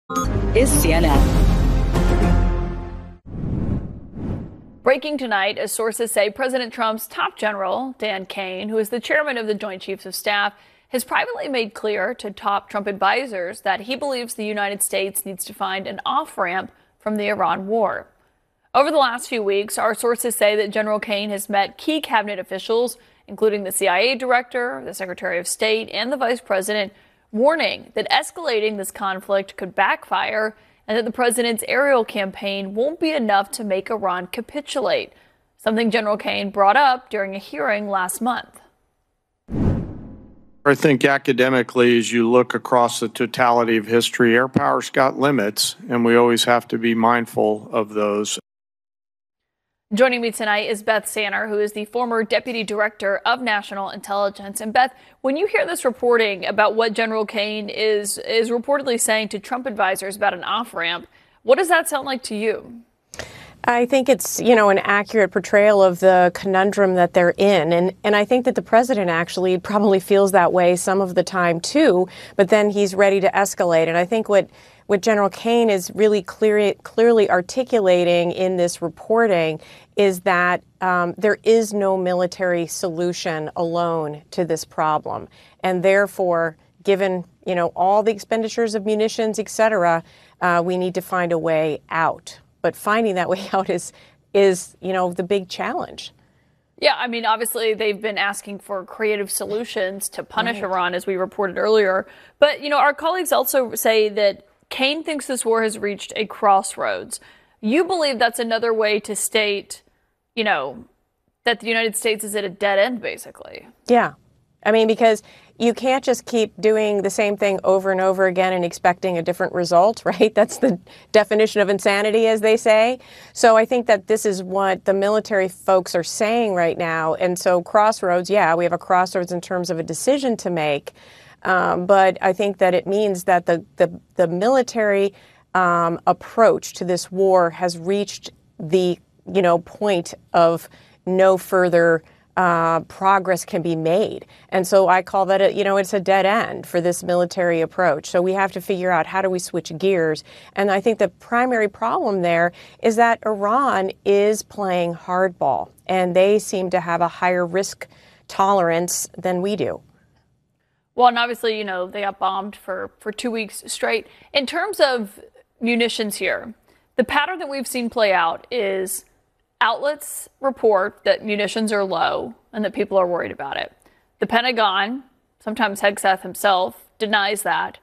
is CNN. Breaking tonight, as sources say, President Trump's top general, Dan Kane, who is the chairman of the Joint Chiefs of Staff, has privately made clear to top Trump advisors that he believes the United States needs to find an off-ramp from the Iran war. Over the last few weeks, our sources say that General Kane has met key cabinet officials, including the CIA director, the Secretary of State, and the vice president, warning that escalating this conflict could backfire and that the president's aerial campaign won't be enough to make Iran capitulate, something General Kane brought up during a hearing last month. I think academically, as you look across the totality of history, air power's got limits, and we always have to be mindful of those. Joining me tonight is Beth Sanner, who is the former Deputy Director of National Intelligence. And Beth, when you hear this reporting about what General Kane is reportedly saying to Trump advisors about an off-ramp, what does that sound like to you? I think it's, an accurate portrayal of the conundrum that they're in. And I think that the president actually probably feels that way some of the time, too. But then he's ready to escalate. And I think what General Kane is really clearly articulating in this reporting is that there is no military solution alone to this problem. And therefore, given, all the expenditures of munitions, et cetera, we need to find a way out. But finding that way out is the big challenge. Yeah, I mean, obviously, they've been asking for creative solutions to punish Iran, as we reported earlier. But, our colleagues also say that Kane thinks this war has reached a crossroads. You believe that's another way to state, that the United States is at a dead end, basically. Yeah. I mean, because you can't just keep doing the same thing over and over again and expecting a different result, right? That's the definition of insanity, as they say. So I think that this is what the military folks are saying right now. And so crossroads, we have a crossroads in terms of a decision to make. But I think that it means that the military approach to this war has reached the, point of no further progress can be made. And so I call that, it's a dead end for this military approach. So we have to figure out how do we switch gears. And I think the primary problem there is that Iran is playing hardball, and they seem to have a higher risk tolerance than we do. Well, and obviously, they got bombed for 2 weeks straight. In terms of munitions here, the pattern that we've seen play out is outlets report that munitions are low and that people are worried about it. The Pentagon, sometimes Hegseth himself, denies that.